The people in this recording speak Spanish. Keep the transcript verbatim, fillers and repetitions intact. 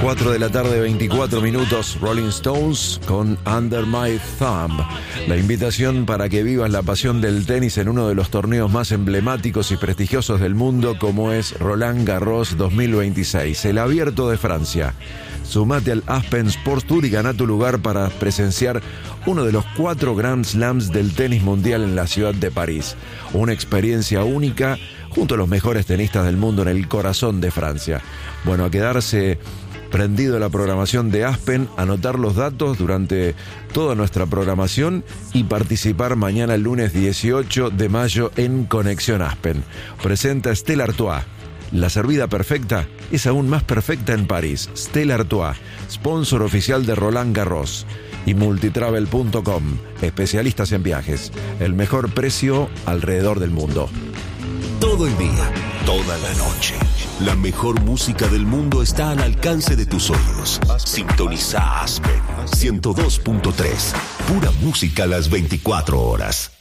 cuatro de la tarde, veinticuatro minutos, Rolling Stones con Under My Thumb. La invitación para que vivas la pasión del tenis en uno de los torneos más emblemáticos y prestigiosos del mundo, como es Roland Garros dos mil veintiséis, el Abierto de Francia. Sumate al Aspen Sports Tour y gana tu lugar para presenciar uno de los cuatro Grand Slams del tenis mundial en la ciudad de París. Una experiencia única junto a los mejores tenistas del mundo en el corazón de Francia. Bueno, a quedarse prendido a la programación de Aspen, anotar los datos durante toda nuestra programación y participar mañana el lunes dieciocho de mayo en Conexión Aspen. Presenta Stella Artois. La servida perfecta es aún más perfecta en París. Stella Artois, sponsor oficial de Roland Garros. Y multitravel punto com, especialistas en viajes. El mejor precio alrededor del mundo. Todo el día, toda la noche. La mejor música del mundo está al alcance de tus oídos. Sintoniza Aspen ciento dos punto tres. Pura música a las veinticuatro horas.